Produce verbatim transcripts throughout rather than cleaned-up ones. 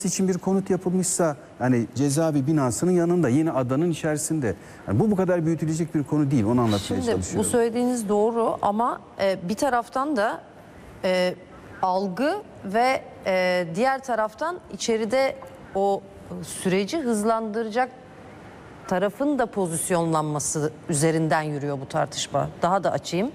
için bir konut yapılmışsa yani cezaevi binasının yanında yine adanın içerisinde. Yani bu bu kadar büyütülecek bir konu değil. Onu anlatmaya Şimdi çalışıyorum. bu söylediğiniz doğru ama e, bir taraftan da e, algı ve e, diğer taraftan içeride o süreci hızlandıracak tarafın da pozisyonlanması üzerinden yürüyor bu tartışma. Daha da açayım.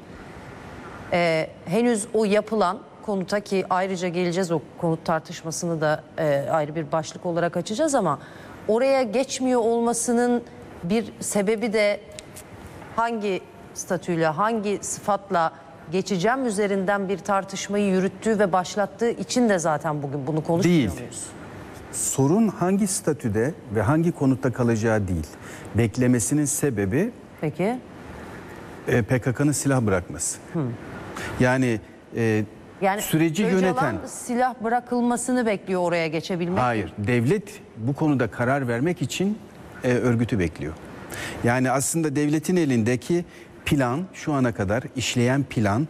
E, henüz o yapılan konuta, ki ayrıca geleceğiz, o konut tartışmasını da e, ayrı bir başlık olarak açacağız, ama oraya geçmiyor olmasının bir sebebi de hangi statüyle, hangi sıfatla geçeceğim üzerinden bir tartışmayı yürüttüğü ve başlattığı için de zaten bugün bunu konuşmuyor Değil. muyuz? Sorun hangi statüde ve hangi konutta kalacağı değil. Beklemesinin sebebi Peki. e, P K K'nın silah bırakması. Hı. Yani e, Yani süreci Öcalan yöneten... silah bırakılmasını bekliyor oraya geçebilmek. Hayır, devlet bu konuda karar vermek için e, örgütü bekliyor. Yani aslında devletin elindeki plan, şu ana kadar işleyen plan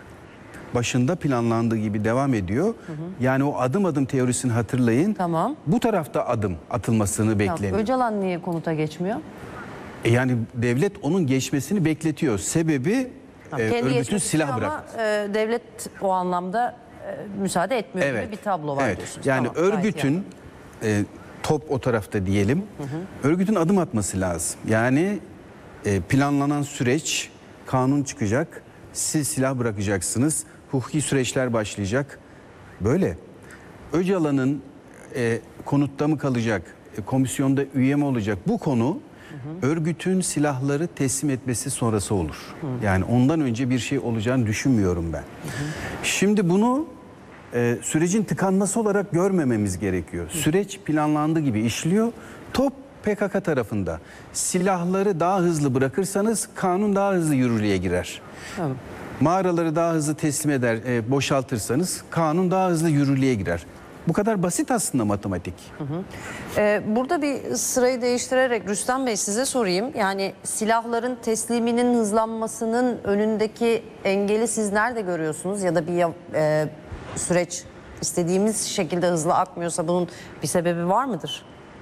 başında planlandığı gibi devam ediyor. Hı hı. Yani o adım adım teorisini hatırlayın. Tamam. Bu tarafta adım atılmasını bekleniyor. Tamam. Öcalan niye konuta geçmiyor? E yani devlet onun geçmesini bekletiyor. Sebebi Tamam, e, kendi örgütün geçmek silah istiyor bırakması. ama e, devlet o anlamda e, müsaade etmiyor Evet. gibi bir tablo var Evet. diyorsunuz. Yani Tamam, örgütün e, top o tarafta diyelim. Hı hı. Örgütün adım atması lazım. Yani e, planlanan süreç, kanun çıkacak. Siz silah bırakacaksınız. Hukuki süreçler başlayacak. Böyle. Öcalan'ın e, konutta mı kalacak? E, komisyonda üye mi olacak? Bu konu hı hı. örgütün silahları teslim etmesi sonrası olur. Hı. Yani ondan önce bir şey olacağını düşünmüyorum ben. Hı hı. Şimdi bunu e, sürecin tıkanması olarak görmememiz gerekiyor. Hı. Süreç planlandığı gibi işliyor. Top P K K tarafında. Silahları daha hızlı bırakırsanız kanun daha hızlı yürürlüğe girer. Tamam. Mağaraları daha hızlı teslim eder, e, boşaltırsanız kanun daha hızlı yürürlüğe girer. Bu kadar basit aslında matematik. Hı hı. Ee, burada bir sırayı değiştirerek Rüstem Bey size sorayım. Yani silahların tesliminin hızlanmasının önündeki engeli siz nerede görüyorsunuz? Ya da bir e, süreç istediğimiz şekilde hızlı akmıyorsa bunun bir sebebi var mıdır?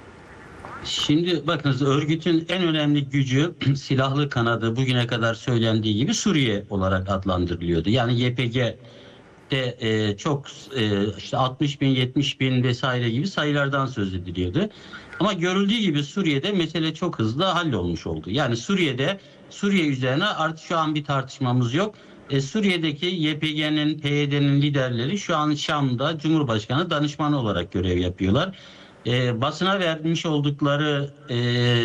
Şimdi bakınız, örgütün en önemli gücü silahlı kanadı bugüne kadar söylendiği gibi Suriye olarak adlandırılıyordu. Yani Y P G de e, çok e, işte altmış bin, yetmiş bin vesaire gibi sayılardan söz ediliyordu. Ama görüldüğü gibi Suriye'de mesele çok hızlı hallolmuş oldu. Yani Suriye'de, Suriye üzerine artık şu an bir tartışmamız yok. E, Suriye'deki Y P G'nin, P Y D'nin liderleri şu an Şam'da Cumhurbaşkanı danışmanı olarak görev yapıyorlar. E, basına vermiş oldukları e,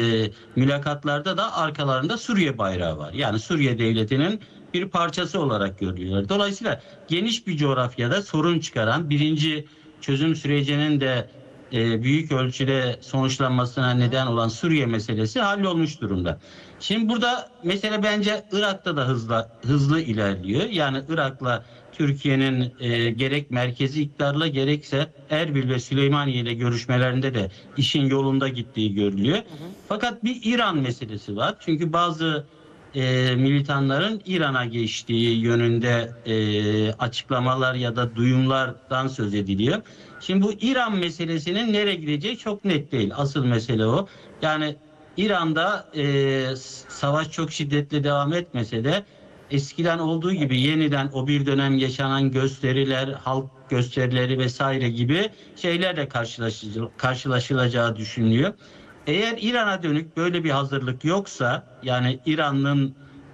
mülakatlarda da arkalarında Suriye bayrağı var. Yani Suriye devletinin bir parçası olarak görülüyorlar. Dolayısıyla geniş bir coğrafyada sorun çıkaran, birinci çözüm sürecinin de e, büyük ölçüde sonuçlanmasına neden olan Suriye meselesi hallolmuş durumda. Şimdi burada mesele bence Irak'ta da hızlı hızlı ilerliyor. Yani Irak'la Türkiye'nin e, gerek merkezi iktidarla gerekse Erbil ve Süleymaniye ile görüşmelerinde de işin yolunda gittiği görülüyor. Hı hı. Fakat bir İran meselesi var. Çünkü bazı e, militanların İran'a geçtiği yönünde e, açıklamalar ya da duyumlardan söz ediliyor. Şimdi bu İran meselesinin nereye gideceği çok net değil. Asıl mesele o. Yani İran'da e, savaş çok şiddetli devam etmese de eskiden olduğu gibi yeniden o bir dönem yaşanan gösteriler, halk gösterileri vesaire gibi şeylerle karşılaşılacağı düşünülüyor. Eğer İran'a dönük böyle bir hazırlık yoksa, yani İran'ın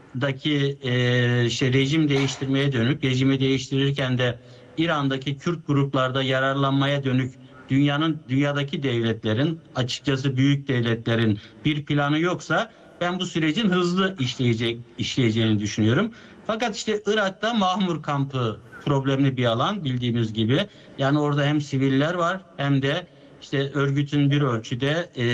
daki e, işte rejim değiştirmeye dönük, rejimi değiştirirken de İran'daki Kürt gruplarda yararlanmaya dönük dünyanın dünyadaki devletlerin, açıkçası büyük devletlerin bir planı yoksa ben bu sürecin hızlı işleyecek işleyeceğini düşünüyorum. Fakat işte Irak'ta Mahmur kampı problemli bir alan bildiğimiz gibi. Yani orada hem siviller var hem de işte örgütün bir ölçüde e,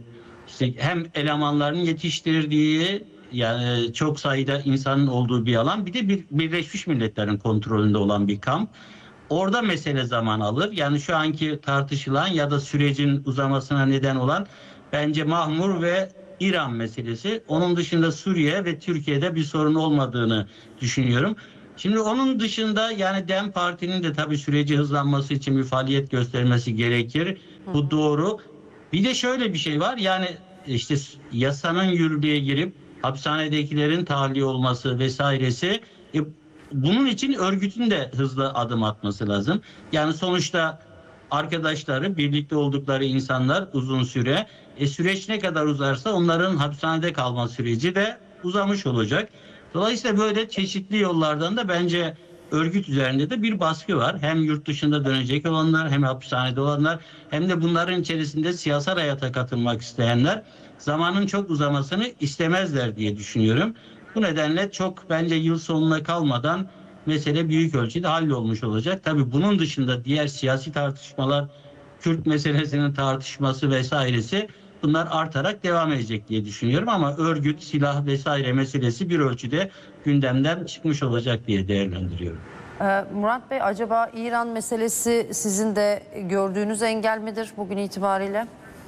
işte hem elemanların yetiştirdiği, yani çok sayıda insanın olduğu bir alan, bir de bir, Birleşmiş Milletler'in kontrolünde olan bir kamp. Orada mesele zaman alır. Yani şu anki tartışılan ya da sürecin uzamasına neden olan bence Mahmur ve İran meselesi. Onun dışında Suriye ve Türkiye'de bir sorun olmadığını düşünüyorum. Şimdi onun dışında yani DEM Parti'nin de tabii süreci hızlanması için bir faaliyet göstermesi gerekir. Bu doğru. Bir de şöyle bir şey var. Yani işte yasanın yürürlüğe girip hapishanedekilerin tahliye olması vesairesi, e, bunun için örgütün de hızlı adım atması lazım. Yani sonuçta arkadaşları, birlikte oldukları insanlar uzun süre, e, süreç ne kadar uzarsa onların hapishanede kalma süreci de uzamış olacak. Dolayısıyla böyle çeşitli yollardan da bence örgüt üzerinde de bir baskı var. Hem yurt dışında dönecek olanlar, hem hapishanede olanlar, hem de bunların içerisinde siyasal hayata katılmak isteyenler zamanın çok uzamasını istemezler diye düşünüyorum. Bu nedenle çok bence yıl sonuna kalmadan mesele büyük ölçüde hallolmuş olacak. Tabii bunun dışında diğer siyasi tartışmalar, Kürt meselesinin tartışması vesairesi, bunlar artarak devam edecek diye düşünüyorum ama örgüt, silah vesaire meselesi bir ölçüde gündemden çıkmış olacak diye değerlendiriyorum. Ee, Murat Bey, acaba İran meselesi sizin de gördüğünüz engel midir bugün itibariyle?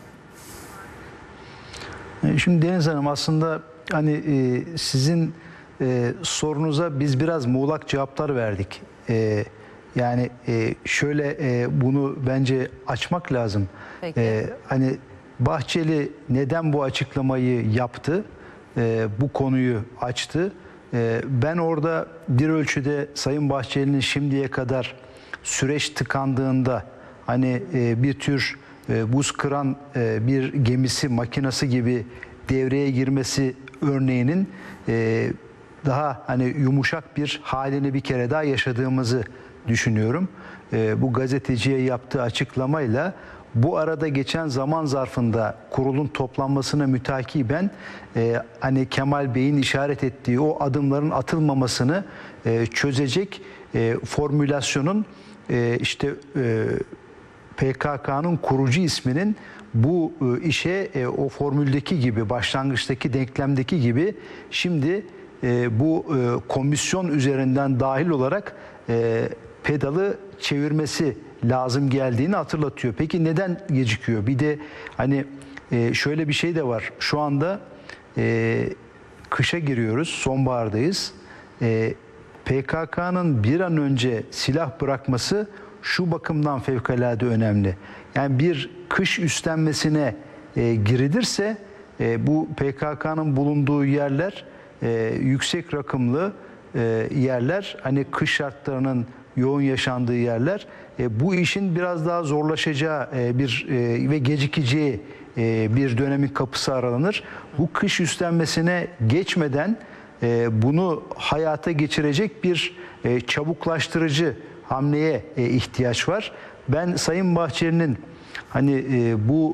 Şimdi Deniz Hanım, aslında hani e, sizin e, sorunuza biz biraz muğlak cevaplar verdik. E, yani e, şöyle e, bunu bence açmak lazım. Peki. E, hani Bahçeli neden bu açıklamayı yaptı? E, bu konuyu açtı. E, ben orada bir ölçüde Sayın Bahçeli'nin şimdiye kadar süreç tıkandığında hani e, bir tür e, buz kıran e, bir gemisi, makinası gibi devreye girmesi örneğinin e, daha hani yumuşak bir halini bir kere daha yaşadığımızı düşünüyorum. E, bu gazeteciye yaptığı açıklamayla bu arada geçen zaman zarfında kurulun toplanmasına mütakiben e, hani Kemal Bey'in işaret ettiği o adımların atılmamasını e, çözecek e, formülasyonun e, işte e, P K K'nın kurucu isminin bu e, işe e, o formüldeki gibi, başlangıçtaki denklemdeki gibi şimdi e, bu e, komisyon üzerinden dahil olarak e, pedalı çevirmesi lazım geldiğini hatırlatıyor. Peki neden gecikiyor? Bir de hani e, şöyle bir şey de var. Şu anda e, kışa giriyoruz, sonbahardayız. E, P K K'nın bir an önce silah bırakması şu bakımdan fevkalade önemli. Yani bir kış üstlenmesine e, girilirse e, bu P K K'nın bulunduğu yerler e, yüksek rakımlı e, yerler, hani kış şartlarının yoğun yaşandığı yerler. E, bu işin biraz daha zorlaşacağı e, bir e, ve gecikeceği e, bir dönemin kapısı aralanır. Bu kış üstlenmesine geçmeden e, bunu hayata geçirecek bir e, çabuklaştırıcı hamleye e, ihtiyaç var. Ben Sayın Bahçeli'nin hani e, bu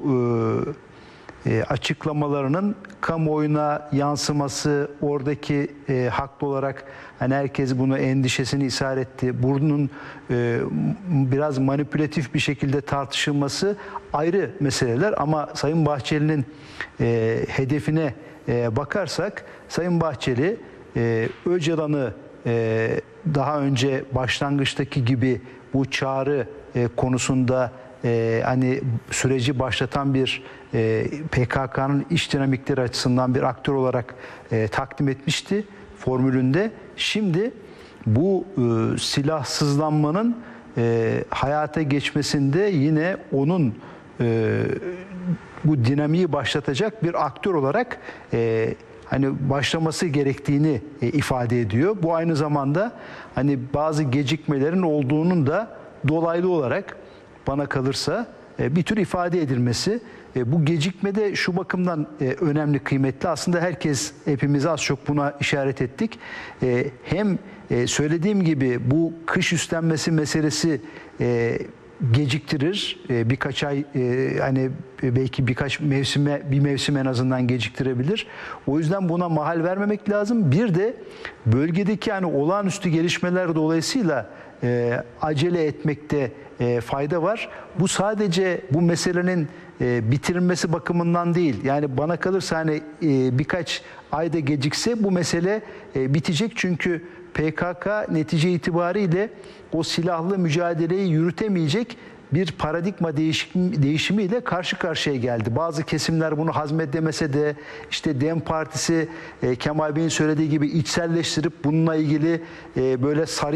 e, e, açıklamalarının kamuoyuna yansıması, oradaki e, haklı olarak hani herkes bunu endişesini ishar etti. Bunun e, biraz manipülatif bir şekilde tartışılması ayrı meseleler ama Sayın Bahçeli'nin e, hedefine e, bakarsak Sayın Bahçeli e, Öcalan'ı e, daha önce başlangıçtaki gibi bu çağrı e, konusunda e, hani süreci başlatan bir e, P K K'nın iç dinamikleri açısından bir aktör olarak e, takdim etmişti formülünde. Şimdi bu e, silahsızlanmanın e, hayata geçmesinde yine onun e, bu dinamiği başlatacak bir aktör olarak e, hani başlaması gerektiğini e, ifade ediyor. Bu aynı zamanda hani bazı gecikmelerin olduğunun da dolaylı olarak bana kalırsa e, bir tür ifade edilmesi. E, bu gecikme de şu bakımdan e, önemli, kıymetli. Aslında herkes, hepimiz az çok buna işaret ettik. E, hem e, söylediğim gibi bu kış üstlenmesi meselesi e, geciktirir. E, birkaç ay e, hani belki birkaç mevsime bir mevsim en azından geciktirebilir. O yüzden buna mahal vermemek lazım. Bir de bölgedeki hani olağanüstü gelişmeler dolayısıyla e, acele etmekte e, fayda var. Bu sadece bu meselenin e, bitirilmesi bakımından değil. Yani bana kalırsa hani e, birkaç ayda gecikse bu mesele e, bitecek. Çünkü P K K netice itibariyle o silahlı mücadeleyi yürütemeyecek bir paradigma değişim, değişimiyle karşı karşıya geldi. Bazı kesimler bunu hazmedemese de işte DEM Partisi e, Kemal Bey'in söylediği gibi içselleştirip bununla ilgili e, böyle sarih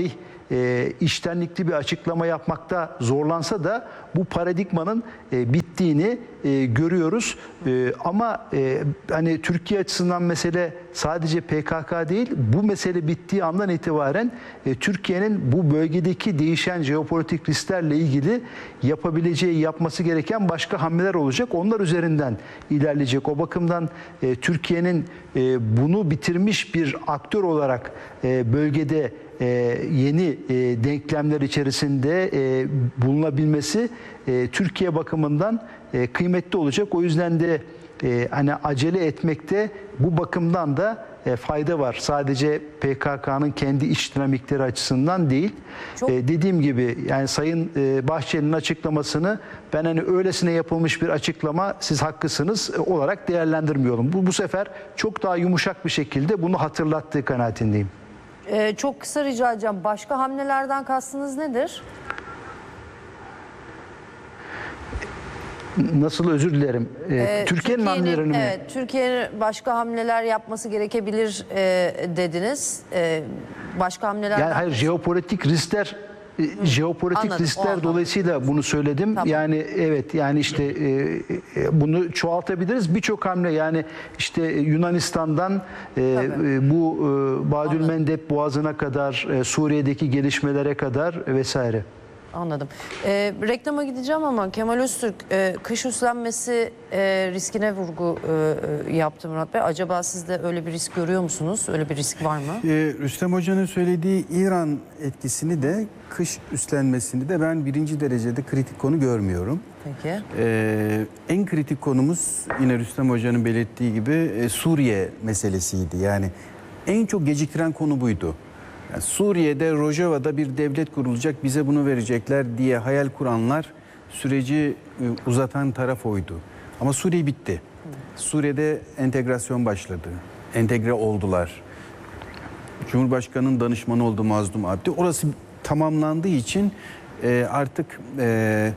e, içtenlikli bir açıklama yapmakta zorlansa da bu paradigmanın e, bittiğini e, görüyoruz. E, ama e, hani Türkiye açısından mesele sadece P K K değil, bu mesele bittiği andan itibaren e, Türkiye'nin bu bölgedeki değişen jeopolitik risklerle ilgili yapabileceği, yapması gereken başka hamleler olacak. Onlar üzerinden ilerleyecek. O bakımdan e, Türkiye'nin e, bunu bitirmiş bir aktör olarak e, bölgede e, yeni e, denklemler içerisinde e, bulunabilmesi e, Türkiye bakımından e, kıymetli olacak. O yüzden de e, hani acele etmekte bu bakımdan da e, fayda var. Sadece P K K'nın kendi iç dinamikleri açısından değil. Çok- E, dediğim gibi yani Sayın e, Bahçeli'nin açıklamasını ben hani öylesine yapılmış bir açıklama, siz haklısınız e, olarak değerlendirmiyorum. Bu bu sefer çok daha yumuşak bir şekilde bunu hatırlattığı kanaatindeyim. Ee, çok kısa rica edeceğim. Başka hamlelerden kastınız nedir? Nasıl, özür dilerim. E, Ee, Türkiye'nin hamlelerini mi? Evet, Türkiye'nin başka hamleler yapması gerekebilir e, dediniz. E, başka hamleler Yani hayır, jeopolitik riskler e, jeopolitik Anladım, o riskler anlamda. dolayısıyla bunu söyledim. Tamam. Yani evet, yani işte e, e, bunu çoğaltabiliriz. Birçok hamle, yani işte Yunanistan'dan e, Tabii. e, bu e, Bab-ül Anladım. Mendeb Boğazı'na kadar, e, Suriye'deki gelişmelere kadar vesaire. Anladım. Ee, reklama gideceğim ama Kemal Öztürk e, kış üslenmesi e, riskine vurgu e, e, yaptı Murat Bey. Acaba siz de öyle bir risk görüyor musunuz? Öyle bir risk var mı? Ee, Rüstem Hoca'nın söylediği İran etkisini de kış üstlenmesini de ben birinci derecede kritik konu görmüyorum. Peki. Ee, en kritik konumuz yine Rüstem Hoca'nın belirttiği gibi e, Suriye meselesiydi. Yani en çok geciktiren konu buydu. Yani Suriye'de, Rojava'da bir devlet kurulacak, bize bunu verecekler diye hayal kuranlar, süreci e, uzatan taraf oydu. Ama Suriye bitti. Suriye'de entegrasyon başladı. Entegre oldular. Cumhurbaşkanı'nın danışmanı oldu Mazlum Abdi. Orası tamamlandığı için e, artık e,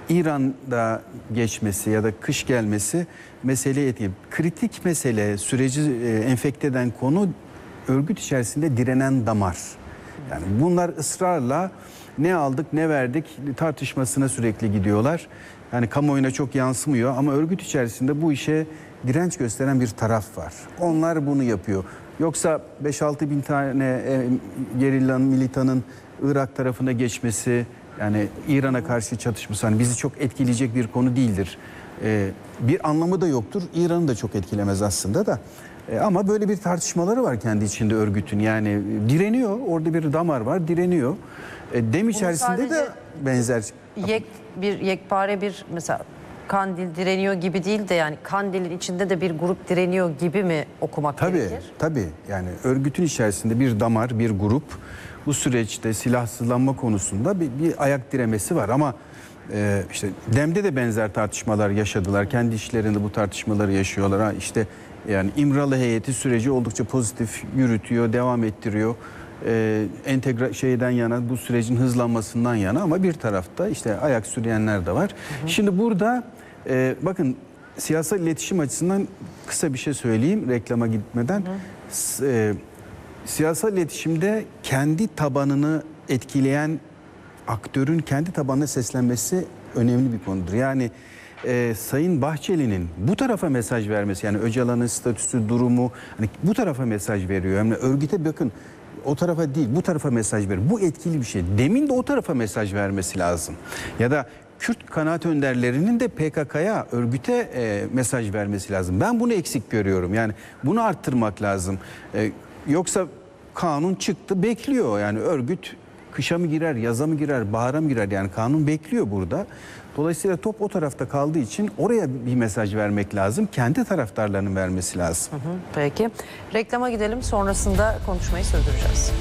İran'da geçmesi ya da kış gelmesi meseleye etkili. Kritik mesele, süreci e, enfekte eden konu örgüt içerisinde direnen damar. Yani bunlar ısrarla ne aldık ne verdik tartışmasına sürekli gidiyorlar. Yani kamuoyuna çok yansımıyor ama örgüt içerisinde bu işe direnç gösteren bir taraf var. Onlar bunu yapıyor. Yoksa beş altı bin tane e, gerillanın, militanın Irak tarafına geçmesi, yani İran'a karşı çatışması hani bizi çok etkileyecek bir konu değildir. E, bir anlamı da yoktur. İran'ı da çok etkilemez aslında da. E, ama böyle bir tartışmaları var kendi içinde örgütün. Yani direniyor. Orada bir damar var, direniyor. E, dem içerisinde de sadece benzer. Yek, bir yekpare bir mesela Kandil direniyor gibi değil de yani Kandil'in içinde de bir grup direniyor gibi mi okumak Tabii, gerekir? tabii. Yani örgütün içerisinde bir damar, bir grup bu süreçte silahsızlanma konusunda bir, bir ayak diremesi var ama e, işte Dem'de de benzer tartışmalar yaşadılar. Kendi işlerinde bu tartışmaları yaşıyorlar. Ha, işte yani İmralı heyeti süreci oldukça pozitif yürütüyor, devam ettiriyor. E, entegre şeyden yana, bu sürecin hızlanmasından yana ama bir tarafta işte ayak süreyenler de var. Hı hı. Şimdi burada e, bakın siyasal iletişim açısından kısa bir şey söyleyeyim reklama gitmeden. Hı hı. E, siyasal iletişimde kendi tabanını etkileyen aktörün kendi tabanına seslenmesi önemli bir konudur. Yani e, Sayın Bahçeli'nin bu tarafa mesaj vermesi, yani Öcalan'ın statüsü, durumu, hani bu tarafa mesaj veriyor. Yani örgüte bakın, o tarafa değil bu tarafa mesaj veriyor. Bu etkili bir şey. Demin de o tarafa mesaj vermesi lazım. Ya da Kürt kanaat önderlerinin de P K K'ya, örgüte e, mesaj vermesi lazım. Ben bunu eksik görüyorum. Yani bunu arttırmak lazım. E, yoksa kanun çıktı, bekliyor. Yani örgüt kışa mı girer, yaza mı girer, bahara mı girer? Yani kanun bekliyor burada. Dolayısıyla top o tarafta kaldığı için oraya bir mesaj vermek lazım. Kendi taraftarlarının vermesi lazım. Hı hı, peki. Reklama gidelim. Sonrasında konuşmayı sürdüreceğiz.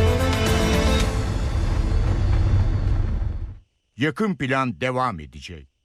Yakın Plan devam edecek.